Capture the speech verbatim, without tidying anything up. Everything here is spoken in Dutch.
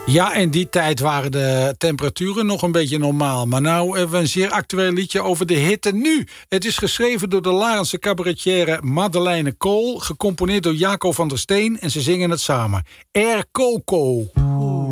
Ja, in die tijd waren de temperaturen nog een beetje normaal. Maar nou hebben we een zeer actueel liedje over de hitte nu. Het is geschreven door de Larense cabaretière Madeleine Kool, gecomponeerd door Jaco van der Steen en ze zingen het samen. Er Coco.